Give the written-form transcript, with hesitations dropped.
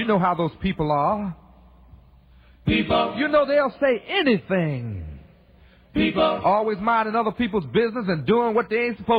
You know how those people are. People. You know they'll say anything. People. Always minding other people's business and doing what they ain't supposed to.